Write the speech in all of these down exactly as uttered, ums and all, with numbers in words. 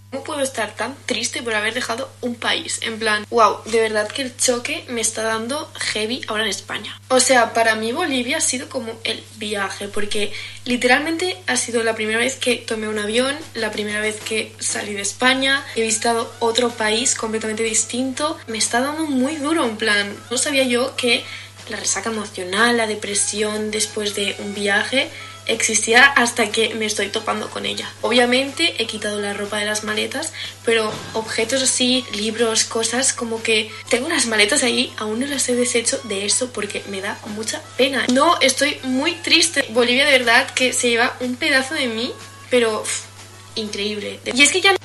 ¿Cómo puedo estar tan triste por haber dejado un país? En plan, wow, de verdad que el choque me está dando heavy ahora en España. O sea, para mí Bolivia ha sido como el viaje, porque literalmente ha sido la primera vez que tomé un avión, la primera vez que salí de España, he visitado otro país completamente distinto. Me está dando muy duro, en plan, no sabía yo que la resaca emocional, la depresión después de un viaje existía hasta que me estoy topando con ella. Obviamente he quitado la ropa de las maletas, pero objetos así, libros, cosas, como que tengo las maletas ahí, aún no las he deshecho de eso porque me da mucha pena. No, estoy muy triste. Bolivia de verdad que se lleva un pedazo de mí, pero uff, increíble. Y es que ya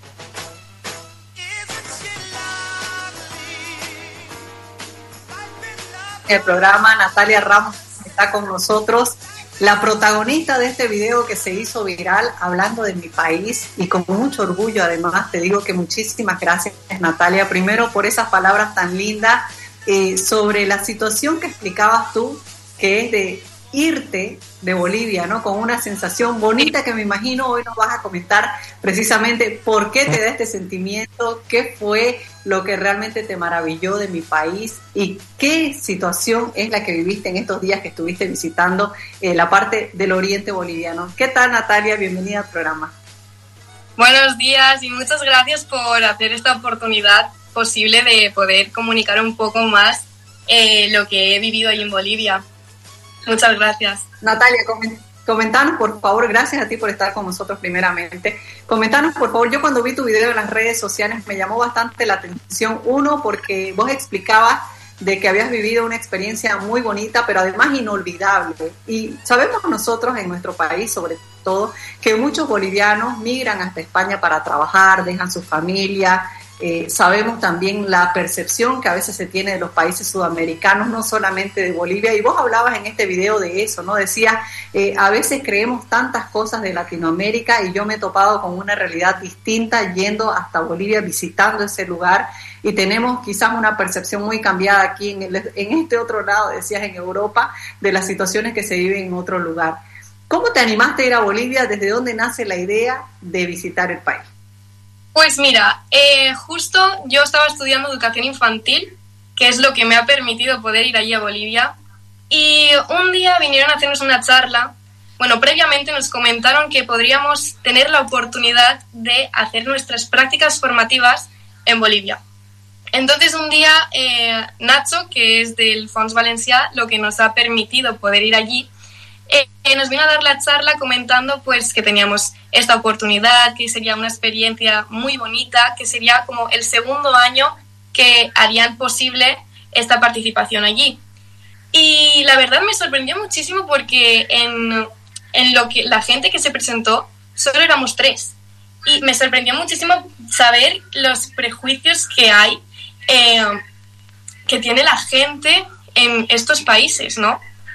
el programa Natalia Ramos está con nosotros, la protagonista de este video que se hizo viral hablando de mi país, y con mucho orgullo además te digo que muchísimas gracias, Natalia, primero por esas palabras tan lindas eh, sobre la situación que explicabas tú, que es de irte de Bolivia, ¿no? Con una sensación bonita que me imagino hoy nos vas a comentar precisamente por qué te da este sentimiento, qué fue lo que realmente te maravilló de mi país y qué situación es la que viviste en estos días que estuviste visitando eh, la parte del oriente boliviano. ¿Qué tal, Natalia? Bienvenida al programa. Buenos días y muchas gracias por hacer esta oportunidad posible de poder comunicar un poco más eh, lo que he vivido ahí en Bolivia. Muchas gracias. Natalia, comentanos por favor, gracias a ti por estar con nosotros primeramente. Comentanos por favor, yo cuando vi tu video en las redes sociales me llamó bastante la atención. Uno, porque vos explicabas de que habías vivido una experiencia muy bonita, pero además inolvidable. Y sabemos nosotros en nuestro país, sobre todo, que muchos bolivianos migran hasta España para trabajar, dejan su familia. Eh, sabemos también la percepción que a veces se tiene de los países sudamericanos, no solamente de Bolivia, y vos hablabas en este video de eso, ¿no? Decías, eh, a veces creemos tantas cosas de Latinoamérica y yo me he topado con una realidad distinta yendo hasta Bolivia, visitando ese lugar, y tenemos quizás una percepción muy cambiada aquí en, el, en este otro lado, decías, en Europa, de las situaciones que se viven en otro lugar. ¿Cómo te animaste a ir a Bolivia? ¿Desde dónde nace la idea de visitar el país? Pues mira, eh, justo yo estaba estudiando educación infantil, que es lo que me ha permitido poder ir allí a Bolivia, y un día vinieron a hacernos una charla. Bueno, previamente nos comentaron que podríamos tener la oportunidad de hacer nuestras prácticas formativas en Bolivia. Entonces un día eh, Nacho, que es del Fons Valencià, lo que nos ha permitido poder ir allí, Eh, nos vino a dar la charla comentando pues que teníamos esta oportunidad, que sería una experiencia muy bonita, que sería como el segundo año que harían posible esta participación allí. Y la verdad me sorprendió muchísimo porque en, en lo que la gente que se presentó solo éramos tres. Y me sorprendió muchísimo saber los prejuicios que hay, eh, que tiene la gente en estos países, ¿no?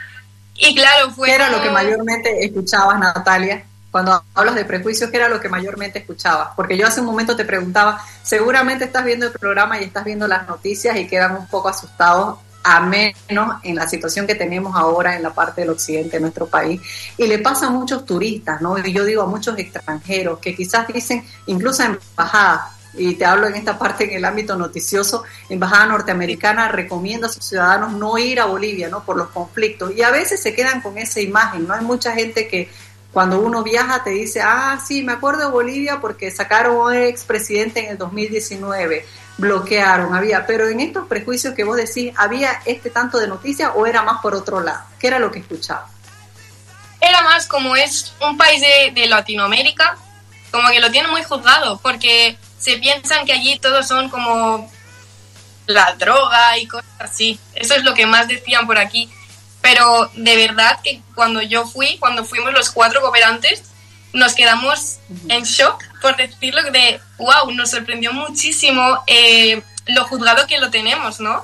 Y claro, fue... ¿Qué era lo que mayormente escuchabas, Natalia? Cuando hablas de prejuicios, ¿qué era lo que mayormente escuchabas? Porque yo hace un momento te preguntaba, seguramente estás viendo el programa y estás viendo las noticias y quedan un poco asustados, a menos en la situación que tenemos ahora en la parte del occidente de nuestro país. Y le pasa a muchos turistas, ¿no? Y yo digo a muchos extranjeros que quizás dicen, incluso a embajadas, y te hablo en esta parte en el ámbito noticioso, embajada norteamericana recomienda a sus ciudadanos no ir a Bolivia, ¿no? Por los conflictos, y a veces se quedan con esa imagen, ¿no? Hay mucha gente que cuando uno viaja te dice, ah, sí, me acuerdo de Bolivia porque sacaron a un expresidente en el dos mil diecinueve, bloquearon, había, pero en estos prejuicios que vos decís, ¿había este tanto de noticias o era más por otro lado? ¿Qué era lo que escuchaba? Era más como es un país de, de Latinoamérica, como que lo tienen muy juzgado, porque se piensan que allí todos son como la droga y cosas así. Eso es lo que más decían por aquí. Pero de verdad que cuando yo fui, cuando fuimos los cuatro cooperantes, nos quedamos en shock, por decirlo, de wow, nos sorprendió muchísimo eh, lo juzgado que lo tenemos, ¿no?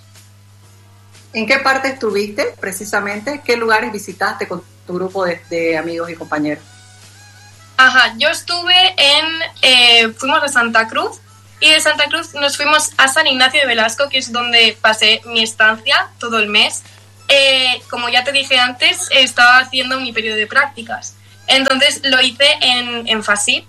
¿En qué parte estuviste precisamente? ¿Qué lugares visitaste con tu grupo de, de amigos y compañeros? Ajá, yo estuve en, eh, fuimos a Santa Cruz, y de Santa Cruz nos fuimos a San Ignacio de Velasco, que es donde pasé mi estancia todo el mes. Eh, como ya te dije antes, estaba haciendo mi periodo de prácticas, entonces lo hice en, en FASIP,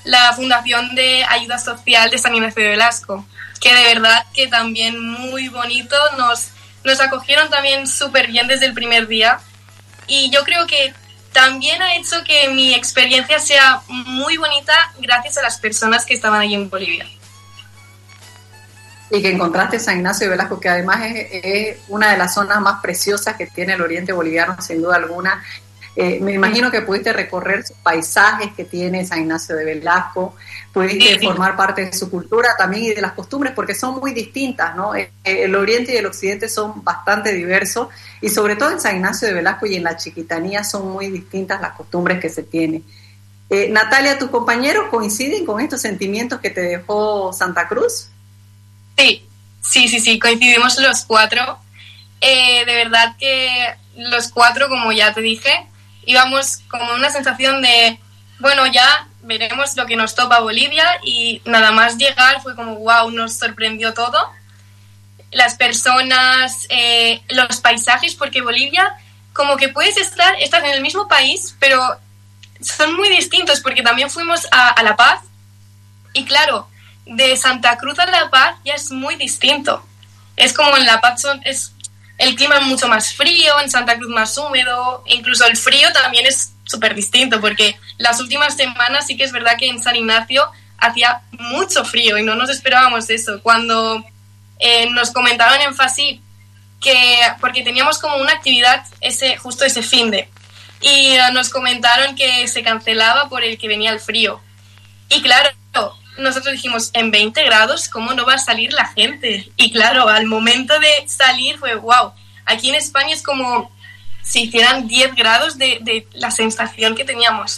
la Fundación de Ayuda Social de San Ignacio de Velasco, que de verdad que también muy bonito, nos, nos acogieron también súper bien desde el primer día, y yo creo que también ha hecho que mi experiencia sea muy bonita gracias a las personas que estaban allí en Bolivia. Y que encontraste San Ignacio de Velasco, que además es, es una de las zonas más preciosas que tiene el oriente boliviano, sin duda alguna. Eh, me imagino que pudiste recorrer sus paisajes que tiene San Ignacio de Velasco, pudiste sí. formar parte de su cultura también y de las costumbres, porque son muy distintas, ¿no? El oriente y el occidente son bastante diversos, y sobre todo en San Ignacio de Velasco y en la Chiquitanía son muy distintas las costumbres que se tienen. Eh, Natalia, ¿tus compañeros coinciden con estos sentimientos que te dejó Santa Cruz? Sí, sí, sí, sí, coincidimos los cuatro. Eh, de verdad que los cuatro, como ya te dije, íbamos como una sensación de, bueno, ya veremos lo que nos topa Bolivia, y nada más llegar fue como, wow, nos sorprendió todo. Las personas, eh, los paisajes, porque Bolivia, como que puedes estar, estás en el mismo país, pero son muy distintos, porque también fuimos a, a La Paz, y claro, de Santa Cruz a La Paz ya es muy distinto. Es como en La Paz son, es el clima es mucho más frío, en Santa Cruz más húmedo, incluso el frío también es súper distinto, porque las últimas semanas sí que es verdad que en San Ignacio hacía mucho frío y no nos esperábamos eso. Cuando eh, nos comentaron en FASIP que, porque teníamos como una actividad ese justo ese finde, y uh, nos comentaron que se cancelaba por el que venía el frío. Y claro, nosotros dijimos, en veinte grados, ¿cómo no va a salir la gente? Y claro, al momento de salir fue, wow, aquí en España es como si hicieran diez grados de, de la sensación que teníamos.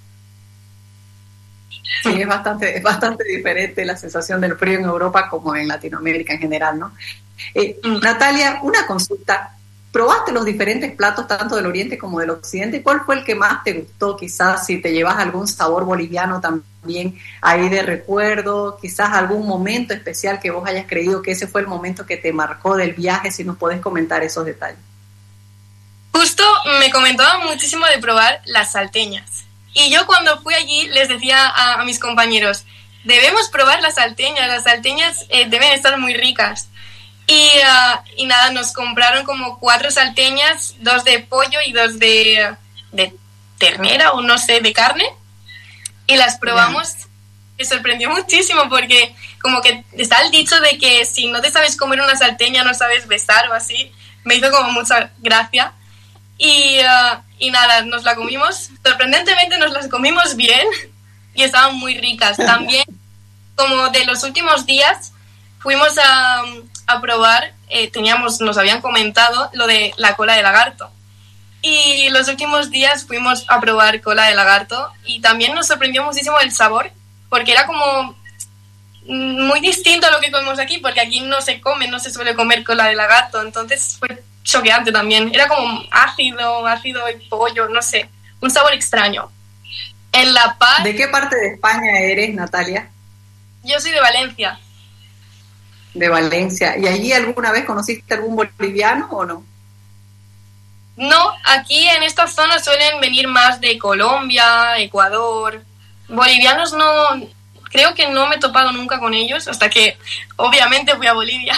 Sí, es bastante, es bastante diferente la sensación del frío en Europa como en Latinoamérica en general, ¿no? Eh, mm. Natalia, una consulta. ¿Probaste los diferentes platos tanto del oriente como del occidente? ¿Cuál fue el que más te gustó? Quizás si te llevas algún sabor boliviano también ahí de recuerdo, quizás algún momento especial que vos hayas creído que ese fue el momento que te marcó del viaje, si nos podés comentar esos detalles. Justo me comentaban muchísimo de probar las salteñas. Y yo cuando fui allí les decía a, a mis compañeros, debemos probar las salteñas, las salteñas eh, deben estar muy ricas. Y, uh, y nada, nos compraron como cuatro salteñas, dos de pollo y dos de, de ternera o no sé, de carne. Y las probamos. Yeah. Me sorprendió muchísimo porque como que está el dicho de que si no te sabes comer una salteña no sabes besar o así. Me hizo como mucha gracia. Y, uh, y nada, nos la comimos. Sorprendentemente nos las comimos bien y estaban muy ricas. También, como de los últimos días, fuimos a... a probar, eh, teníamos, nos habían comentado lo de la cola de lagarto, y los últimos días fuimos a probar cola de lagarto y también nos sorprendió muchísimo el sabor, porque era como muy distinto a lo que comemos aquí, porque aquí no se come, no se suele comer cola de lagarto, entonces fue choqueante también, era como ácido, ácido y pollo, no sé, un sabor extraño. En La Paz... ¿De qué parte de España eres, Natalia? Yo soy de Valencia. De Valencia. ¿Y allí alguna vez conociste algún boliviano o no? No, aquí en esta zona suelen venir más de Colombia, Ecuador. Bolivianos no, creo que no me he topado nunca con ellos, hasta que obviamente fui a Bolivia.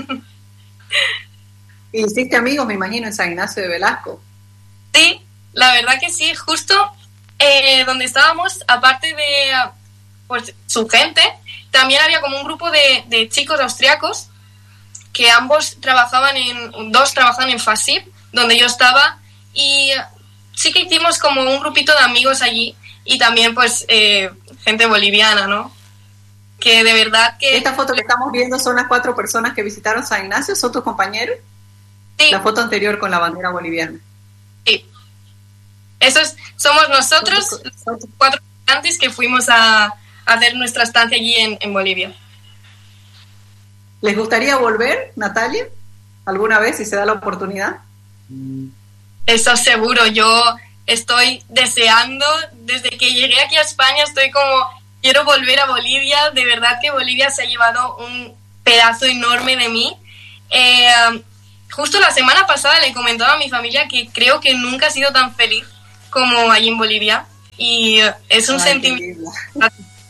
¿Y hiciste amigos, me imagino, en San Ignacio de Velasco? Sí, la verdad que sí. Justo eh, donde estábamos, aparte de pues, su gente, también había como un grupo de, de chicos austriacos que ambos trabajaban en, dos trabajaban en FASIP, donde yo estaba, y sí que hicimos como un grupito de amigos allí, y también pues eh, gente boliviana, ¿no? Que de verdad que... ¿Esta foto que estamos viendo son las cuatro personas que visitaron San Ignacio? ¿Son tus compañeros? Sí. La foto anterior con la bandera boliviana. Sí. Esos somos nosotros, los cuatro estudiantes que fuimos a hacer nuestra estancia allí en, en Bolivia. ¿Les gustaría volver, Natalia? ¿Alguna vez, si se da la oportunidad? Eso seguro. Yo estoy deseando, desde que llegué aquí a España, estoy como, quiero volver a Bolivia. De verdad que Bolivia se ha llevado un pedazo enorme de mí. Eh, justo la semana pasada le comentaba a mi familia que creo que nunca he sido tan feliz como allí en Bolivia. Y es un Ay, sentimiento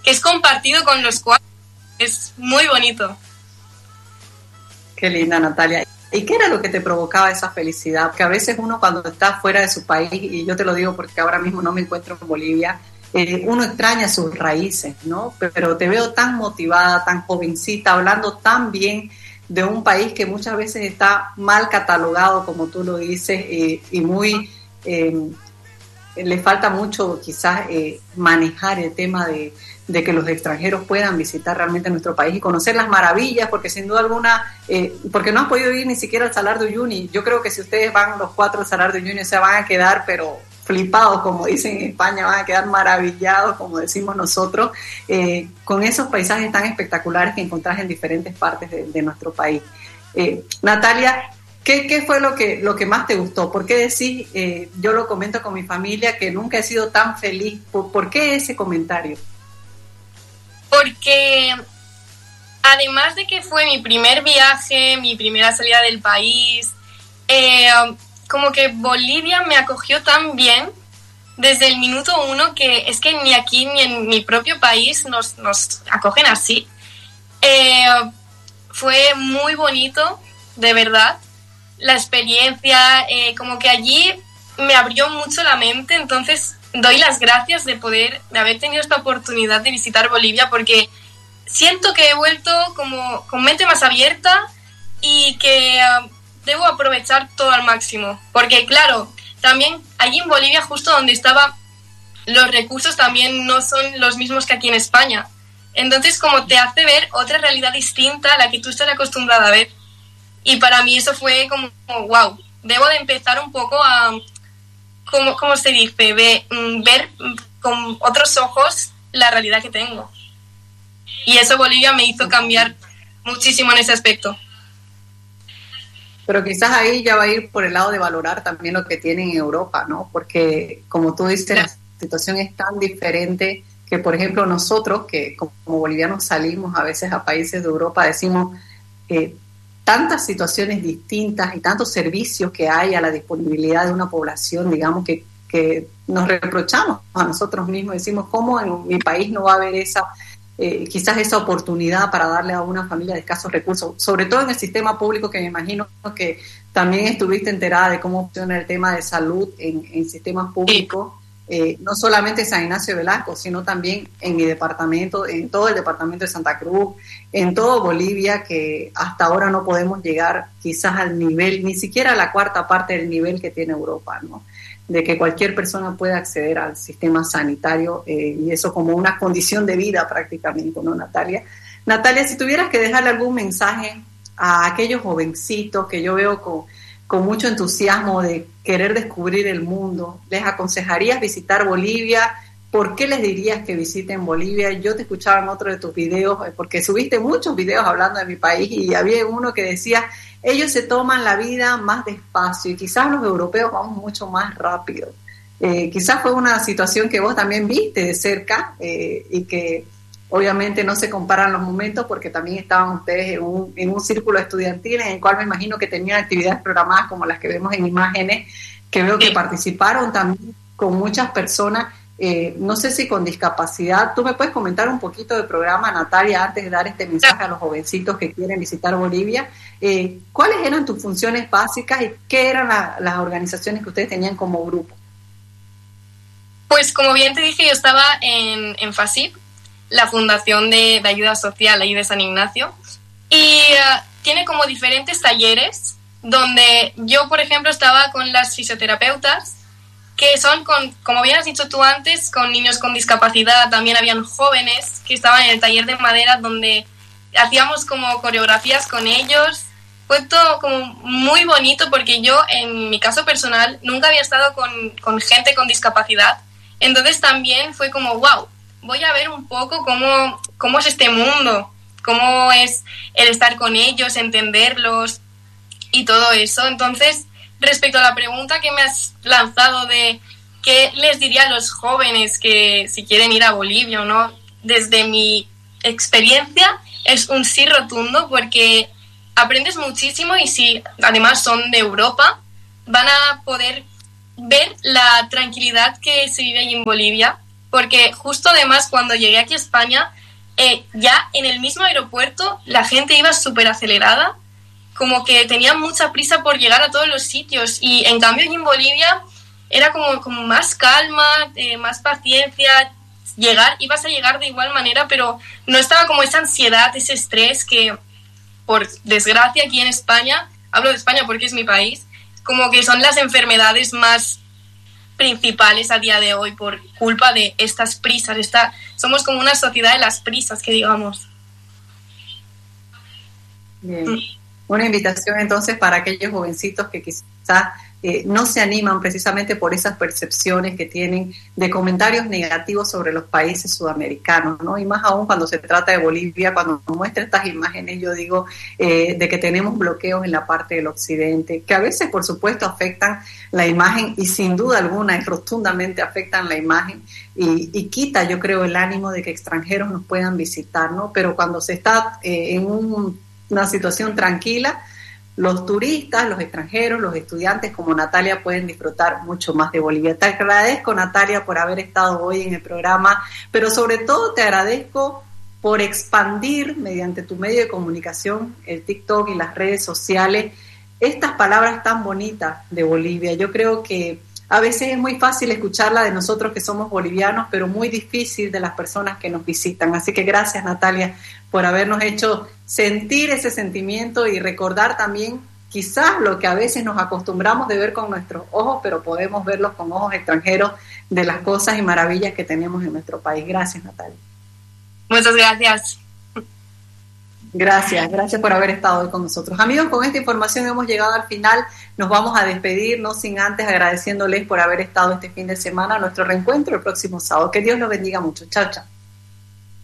que es compartido con los cuatro. Es muy bonito. Qué linda, Natalia. ¿Y qué era lo que te provocaba esa felicidad? Porque a veces uno cuando está fuera de su país, y yo te lo digo porque ahora mismo no me encuentro en Bolivia, eh, uno extraña sus raíces, ¿no? Pero te veo tan motivada, tan jovencita, hablando tan bien de un país que muchas veces está mal catalogado, como tú lo dices, eh, y muy... Eh, le falta mucho quizás eh, manejar el tema de, de que los extranjeros puedan visitar realmente nuestro país y conocer las maravillas, porque sin duda alguna, eh, porque no han podido ir ni siquiera al Salar de Uyuni. Yo creo que si ustedes van los cuatro al Salar de Uyuni se van a quedar, pero flipados, como dicen en España, van a quedar maravillados, como decimos nosotros, eh, con esos paisajes tan espectaculares que encontrás en diferentes partes de, de nuestro país. Eh, Natalia, ¿Qué, ¿Qué fue lo que, lo que más te gustó? ¿Por qué decís, eh, yo lo comento con mi familia, que nunca he sido tan feliz? ¿Por, ¿por qué ese comentario? Porque además de que fue mi primer viaje, mi primera salida del país, eh, como que Bolivia me acogió tan bien desde el minuto uno que es que ni aquí ni en mi propio país nos, nos acogen así. Eh, fue muy bonito, de verdad. La experiencia, eh, como que allí me abrió mucho la mente, entonces doy las gracias de poder, de haber tenido esta oportunidad de visitar Bolivia, porque siento que he vuelto como con mente más abierta y que uh, debo aprovechar todo al máximo, porque claro, también allí en Bolivia, justo donde estaba, los recursos también no son los mismos que aquí en España, entonces como te hace ver otra realidad distinta a la que tú estás acostumbrada a ver. Y para mí eso fue como, como wow, debo de empezar un poco a, ¿cómo, cómo se dice? Ver, ver con otros ojos la realidad que tengo. Y eso Bolivia me hizo cambiar muchísimo en ese aspecto. Pero quizás ahí ya va a ir por el lado de valorar también lo que tienen en Europa, ¿no? Porque como tú dices, la situación es tan diferente que, por ejemplo, nosotros que como bolivianos salimos a veces a países de Europa, decimos... Eh, tantas situaciones distintas y tantos servicios que hay a la disponibilidad de una población, digamos, que, que nos reprochamos a nosotros mismos, decimos, ¿cómo en mi país no va a haber esa, eh, quizás esa oportunidad para darle a una familia de escasos recursos? Sobre todo en el sistema público, que me imagino que también estuviste enterada de cómo funciona el tema de salud en, en sistemas públicos. Eh, no solamente en San Ignacio de Velasco, sino también en mi departamento, en todo el departamento de Santa Cruz, en todo Bolivia, que hasta ahora no podemos llegar quizás al nivel, ni siquiera a la cuarta parte del nivel que tiene Europa, ¿no? De que cualquier persona pueda acceder al sistema sanitario, eh, y eso como una condición de vida prácticamente, ¿no, Natalia? Natalia, si tuvieras que dejarle algún mensaje a aquellos jovencitos que yo veo con... con mucho entusiasmo de querer descubrir el mundo, ¿les aconsejarías visitar Bolivia? ¿Por qué les dirías que visiten Bolivia? Yo te escuchaba en otro de tus videos, porque subiste muchos videos hablando de mi país y había uno que decía, ellos se toman la vida más despacio y quizás los europeos vamos mucho más rápido. Eh, quizás fue una situación que vos también viste de cerca eh, y que obviamente no se comparan los momentos porque también estaban ustedes en un, en un círculo estudiantil en el cual me imagino que tenían actividades programadas como las que vemos en imágenes, que veo que participaron también con muchas personas, eh, no sé si con discapacidad. ¿Tú me puedes comentar un poquito del programa, Natalia, antes de dar este mensaje a los jovencitos que quieren visitar Bolivia? Eh, ¿Cuáles eran tus funciones básicas y qué eran la, las organizaciones que ustedes tenían como grupo? Pues como bien te dije, yo estaba en, en FASIP, la Fundación de, de Ayuda Social ahí de San Ignacio, y uh, tiene como diferentes talleres donde yo, por ejemplo, estaba con las fisioterapeutas, que son, con, como bien has dicho tú antes, con niños con discapacidad. También habían jóvenes que estaban en el taller de madera donde hacíamos como coreografías con ellos. Fue todo como muy bonito porque yo, en mi caso personal, nunca había estado con, con gente con discapacidad. Entonces también fue como, wow, voy a ver un poco cómo, cómo es este mundo, cómo es el estar con ellos, entenderlos y todo eso. Entonces, respecto a la pregunta que me has lanzado de qué les diría a los jóvenes que si quieren ir a Bolivia o no, desde mi experiencia es un sí rotundo porque aprendes muchísimo y si además son de Europa, van a poder ver la tranquilidad que se vive allí en Bolivia, porque justo además cuando llegué aquí a España, eh, ya en el mismo aeropuerto la gente iba súper acelerada, como que tenían mucha prisa por llegar a todos los sitios, y en cambio en Bolivia era como, como más calma, eh, más paciencia, llegar, ibas a llegar de igual manera, pero no estaba como esa ansiedad, ese estrés que, por desgracia, aquí en España, hablo de España porque es mi país, como que son las enfermedades más principales a día de hoy por culpa de estas prisas. Esta, somos como una sociedad de las prisas, que digamos. Bien. Mm. Una invitación entonces para aquellos jovencitos que quizás eh, no se animan precisamente por esas percepciones que tienen de comentarios negativos sobre los países sudamericanos, ¿no? Y más aún cuando se trata de Bolivia, cuando muestra estas imágenes, yo digo, eh, de que tenemos bloqueos en la parte del occidente, que a veces, por supuesto, afectan la imagen y sin duda alguna y rotundamente afectan la imagen y, y quita, yo creo, el ánimo de que extranjeros nos puedan visitar, ¿no? Pero cuando se está eh, en un, una situación tranquila, los turistas, los extranjeros, los estudiantes como Natalia pueden disfrutar mucho más de Bolivia. Te agradezco, Natalia, por haber estado hoy en el programa, pero sobre todo te agradezco por expandir mediante tu medio de comunicación, el TikTok y las redes sociales, estas palabras tan bonitas de Bolivia. Yo creo que a veces es muy fácil escucharla de nosotros que somos bolivianos, pero muy difícil de las personas que nos visitan. Así que gracias, Natalia, por habernos hecho sentir ese sentimiento y recordar también quizás lo que a veces nos acostumbramos de ver con nuestros ojos, pero podemos verlos con ojos extranjeros de las cosas y maravillas que tenemos en nuestro país. Gracias, Natalia. Muchas gracias. Gracias, gracias por haber estado hoy con nosotros. Amigos, con esta información hemos llegado al final. Nos vamos a despedir, no sin antes agradeciéndoles por haber estado este fin de semana. Nuestro reencuentro el próximo sábado. Que Dios los bendiga mucho. Chao, chao.